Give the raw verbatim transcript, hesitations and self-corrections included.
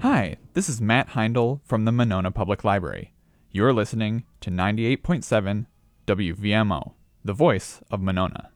Hi, this is Matt Heindel from the Monona Public Library. You're listening to ninety-eight point seven W V M O, the voice of Monona.